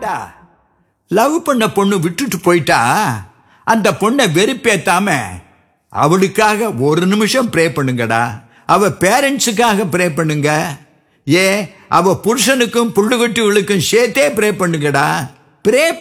Love பண்ண பொண்ணு விட்டுட்டு போயிட்டா அந்த பொண்ணை வெறுப்பேத்தாம அவளுக்காக ஒரு நிமிஷம் ப்ரே பண்ணுங்கடா. அவ பேரண்ட்ஸுக்காக ப்ரே பண்ணுங்க. அவ புருஷனுக்கும் புள்ளுகுட்டிகளுக்கும் சேர்த்தே ப்ரே பண்ணுங்கடா. ப்ரே